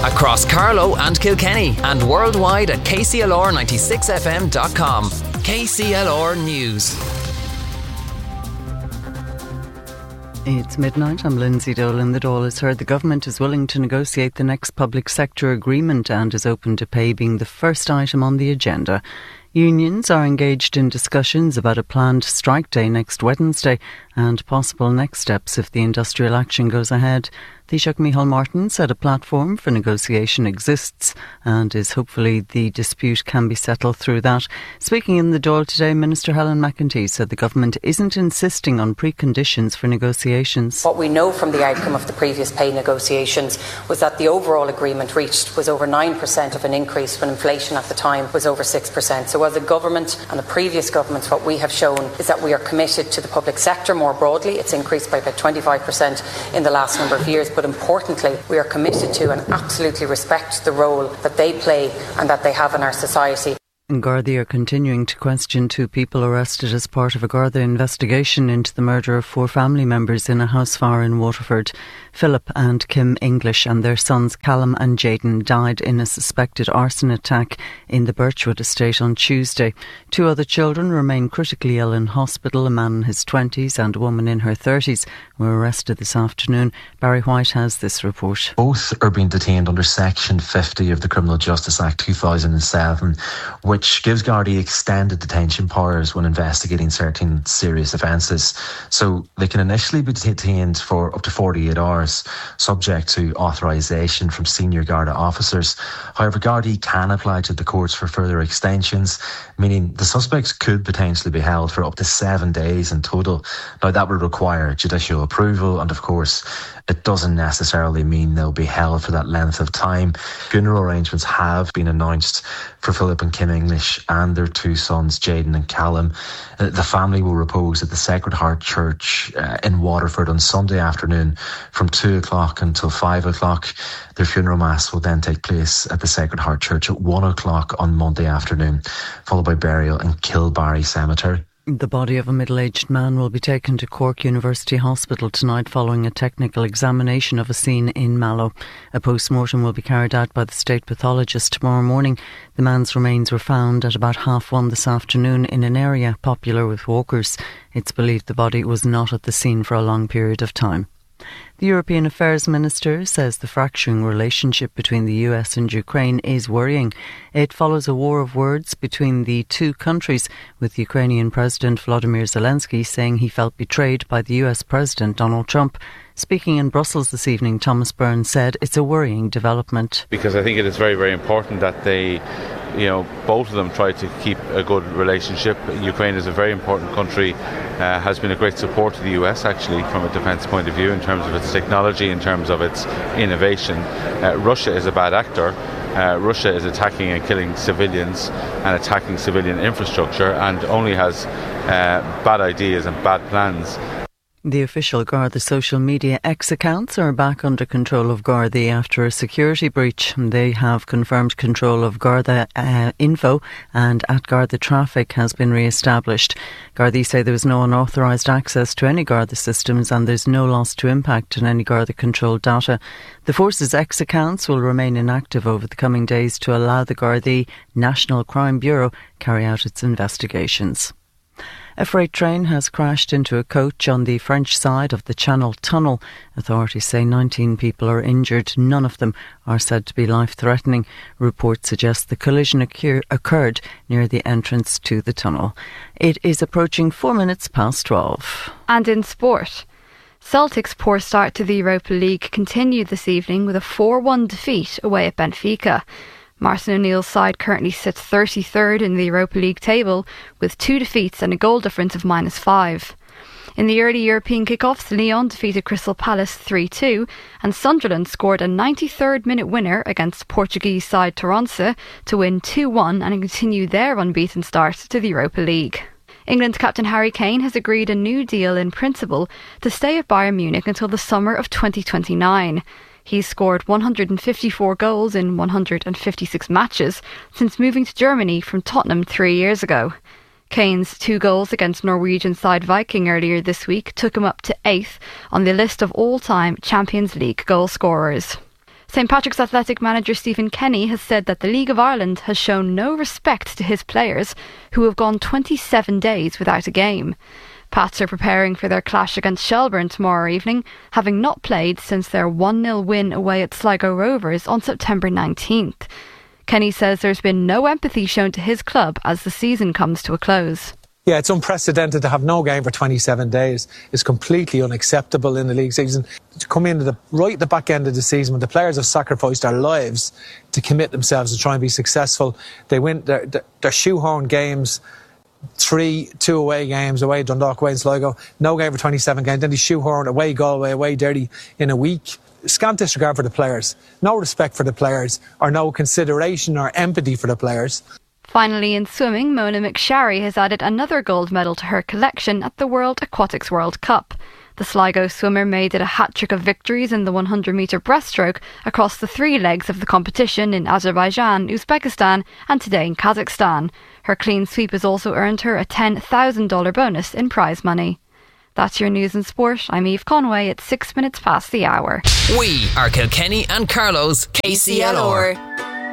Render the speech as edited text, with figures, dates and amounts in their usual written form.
across Carlow and Kilkenny and worldwide at kclr96fm.com. KCLR News. It's midnight. I'm Lindsay Dolan. The Dáil has heard the government is willing to negotiate the next public sector agreement and is open to pay being the first item on the agenda. Unions are engaged in discussions about a planned strike day next Wednesday and possible next steps if the industrial action goes ahead. Taoiseach Micheál Martin said a platform for negotiation exists and is hopefully the dispute can be settled through that. Speaking in the Dáil today, Minister Helen McEntee said the government isn't insisting on preconditions for negotiations. What we know from the outcome of the previous pay negotiations was that the overall agreement reached was over 9% of an increase when inflation at the time was over 6%. So as a government and the previous governments, what we have shown is that we are committed to the public sector more broadly. It's increased by about 25% in the last number of years. But importantly, we are committed to and absolutely respect the role that they play and that they have in our society. Gardaí are continuing to question two people arrested as part of a Garda investigation into the murder of four family members in a house fire in Waterford. Philip and Kim English and their sons Callum and Jayden died in a suspected arson attack in the Birchwood estate on Tuesday. Two other children remain critically ill in hospital. A man in his 20s and a woman in her 30s were arrested this afternoon. Barry White has this report. Both are being detained under Section 50 of the Criminal Justice Act 2007, which gives Gardaí extended detention powers when investigating certain serious offences. So they can initially be detained for up to 48 hours, subject to authorisation from senior Garda officers. However, Gardaí can apply to the courts for further extensions, meaning the suspects could potentially be held for up to 7 days in total. Now, that would require judicial approval, and of course, it doesn't necessarily mean they'll be held for that length of time. Funeral arrangements have been announced for Philip and Kim English and their two sons, Jayden and Callum. The family will repose at the Sacred Heart Church in Waterford on Sunday afternoon from 2 o'clock until 5 o'clock. Their funeral mass will then take place at the Sacred Heart Church at 1 o'clock on Monday afternoon, followed by burial in Kilbarry Cemetery. The body of a middle-aged man will be taken to Cork University Hospital tonight following a technical examination of a scene in Mallow. A post-mortem will be carried out by the state pathologist tomorrow morning. The man's remains were found at about 1:30 this afternoon in an area popular with walkers. It's believed the body was not at the scene for a long period of time. The European Affairs Minister says the fracturing relationship between the US and Ukraine is worrying. It follows a war of words between the two countries, with Ukrainian President Volodymyr Zelensky saying he felt betrayed by the US President Donald Trump. Speaking in Brussels this evening, Thomas Byrne said it's a worrying development. Because I think it is very, very important that they, both of them try to keep a good relationship. Ukraine is a very important country, has been a great support to the US actually from a defence point of view in terms of its technology, in terms of its innovation. Russia is a bad actor. Russia is attacking and killing civilians and attacking civilian infrastructure and only has bad ideas and bad plans. The official Garda social media X accounts are back under control of Gardaí after a security breach. They have confirmed control of Garda info and at Garda traffic has been re-established. Gardaí say there was no unauthorised access to any Garda systems and there's no loss to impact on any Garda controlled data. The force's X accounts will remain inactive over the coming days to allow the Gardaí National Crime Bureau carry out its investigations. A freight train has crashed into a coach on the French side of the Channel Tunnel. Authorities say 19 people are injured. None of them are said to be life-threatening. Reports suggest the collision occurred near the entrance to the tunnel. It is approaching 4 minutes past 12. And in sport, Celtic's poor start to the Europa League continued this evening with a 4-1 defeat away at Benfica. Martin O'Neill's side currently sits 33rd in the Europa League table with 2 defeats and a goal difference of -5. In the early European kick-offs, Lyon defeated Crystal Palace 3-2 and Sunderland scored a 93rd minute winner against Portuguese side Toronto to win 2-1 and continue their unbeaten start to the Europa League. England captain Harry Kane has agreed a new deal in principle to stay at Bayern Munich until the summer of 2029. He's scored 154 goals in 156 matches since moving to Germany from Tottenham 3 years ago. Kane's 2 goals against Norwegian side Viking earlier this week took him up to 8th on the list of all-time Champions League goal scorers. St Patrick's Athletic manager Stephen Kenny has said that the League of Ireland has shown no respect to his players, who have gone 27 days without a game. Pats are preparing for their clash against Shelbourne tomorrow evening, having not played since their 1-0 win away at Sligo Rovers on September 19th. Kenny says there's been no empathy shown to his club as the season comes to a close. Yeah, it's unprecedented to have no game for 27 days. It's completely unacceptable in the league season. To come into right at the back end of the season when the players have sacrificed their lives to commit themselves to try and be successful. They win their shoehorn games, 2 away games, away Dundalk, away in Sligo, no game for 27 games. Then they shoehorn away Galway, away Derry in a week. Scant disregard for the players, no respect for the players, or no consideration or empathy for the players. Finally, in swimming, Mona McSharry has added another gold medal to her collection at the World Aquatics World Cup. The Sligo swimmer made it a hat-trick of victories in the 100-metre breaststroke across the 3 legs of the competition in Azerbaijan, Uzbekistan and today in Kazakhstan. Her clean sweep has also earned her a $10,000 bonus in prize money. That's your news and sport. I'm Eve Conway at 6 minutes past the hour. We are Kilkenny and Carlow's KCLR.